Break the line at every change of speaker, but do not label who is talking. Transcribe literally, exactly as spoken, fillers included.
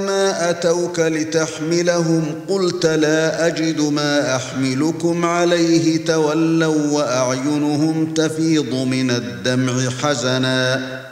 ما أتوك لتحملهم قلت لا أجد ما أحملكم عليه تولوا وأعينهم تفيض من الدمع حزنا